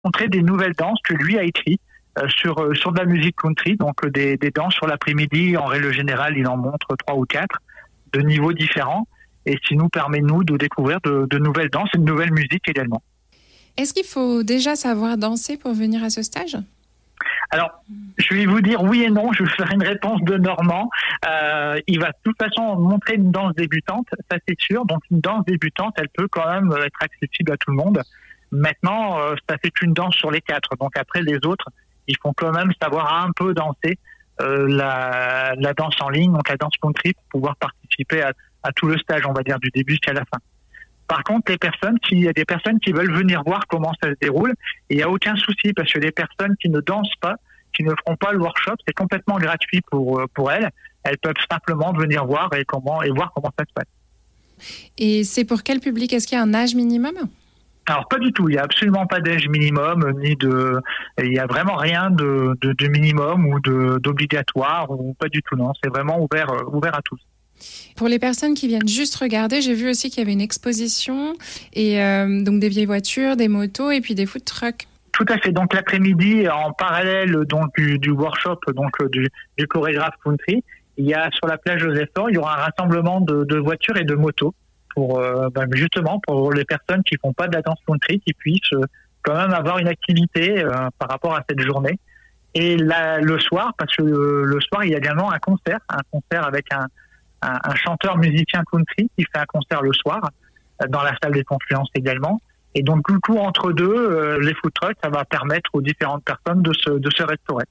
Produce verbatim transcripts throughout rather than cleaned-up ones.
montrer des nouvelles danses que lui a écrites euh, sur euh, sur de la musique country, donc euh, des, des danses sur l'après-midi. En règle générale, il en montre trois ou quatre de niveaux différents, et ce qui nous permet nous de découvrir de, de nouvelles danses et de nouvelles musiques également. Est-ce qu'il faut déjà savoir danser pour venir à ce stage ? Alors, je vais vous dire oui et non. Je vais faire une réponse de Normand. Euh, il va de toute façon montrer une danse débutante, ça c'est sûr. Donc, une danse débutante, elle peut quand même être accessible à tout le monde. Maintenant, euh, ça fait qu'une danse sur les quatre. Donc, après, les autres, ils font quand même savoir un peu danser euh, la, la danse en ligne, donc la danse country, pour pouvoir participer à, à tout le stage, on va dire, du début jusqu'à la fin. Par contre, les personnes qui, il y a des personnes qui veulent venir voir comment ça se déroule, et il n'y a aucun souci, parce que les personnes qui ne dansent pas, qui ne feront pas le workshop, c'est complètement gratuit pour, pour elles. Elles peuvent simplement venir voir et comment, et voir comment ça se passe. Et c'est pour quel public ? Est-ce qu'il y a un âge minimum ? Alors, pas du tout. Il n'y a absolument pas d'âge minimum, ni de, il n'y a vraiment rien de, de, de minimum ou de, d'obligatoire, ou pas du tout, non. C'est vraiment ouvert, ouvert à tous. Pour les personnes qui viennent juste regarder, j'ai vu aussi qu'il y avait une exposition, et euh, donc des vieilles voitures, des motos et puis des food trucks. Tout à fait. Donc l'après-midi, en parallèle donc du, du workshop, donc du, du chorégraphe country, il y a sur la plage Joseph-Faure, il y aura un rassemblement de, de voitures et de motos pour euh, ben justement pour les personnes qui font pas de la danse country, qui puissent euh, quand même avoir une activité euh, par rapport à cette journée. Et là, le soir, parce que le, le soir, il y a également un concert, un concert avec un Un, un chanteur musicien country qui fait un concert le soir dans la salle des Confluences également. Et donc, du coup, entre deux, euh, les food trucks, ça va permettre aux différentes personnes de se, de se restaurer.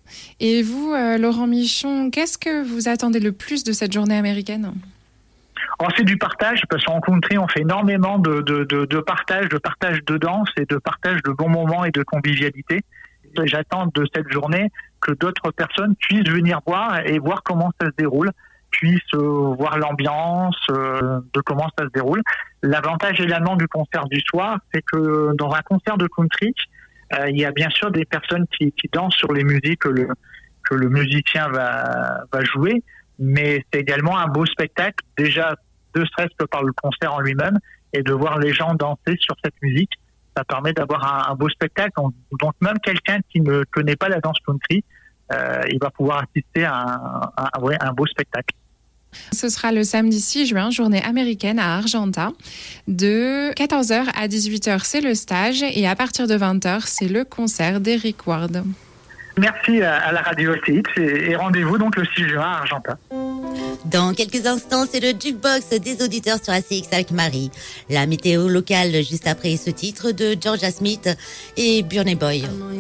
Et vous, euh, Laurent Michon, qu'est-ce que vous attendez le plus de cette journée américaine ? Alors, c'est du partage, parce qu'en country, on fait énormément de, de, de, de partage, de partage de danse et de partage de bons moments et de convivialité. Et j'attends de cette journée que d'autres personnes puissent venir voir et voir comment ça se déroule, puissent euh, voir l'ambiance euh, de comment ça se déroule. L'avantage également du concert du soir, c'est que dans un concert de country, euh, il y a bien sûr des personnes qui, qui dansent sur les musiques que le, que le musicien va, va jouer, mais c'est également un beau spectacle, déjà ne serait-ce que par le concert en lui-même, et de voir les gens danser sur cette musique, ça permet d'avoir un, un beau spectacle. Donc même quelqu'un qui ne connaît pas la danse country, euh, il va pouvoir assister à un, à, à, ouais, un beau spectacle. Ce sera le samedi six juin, journée américaine à Argenta. De quatorze heures à dix-huit heures, c'est le stage, et à partir de vingt heures, c'est le concert d'Eric Ward. Merci à la radio L T X et rendez-vous donc le six juin à Argenta. Dans quelques instants, c'est le jukebox des auditeurs sur A C X avec Marie. La météo locale juste après ce titre de Georgia Smith et Burna Boy.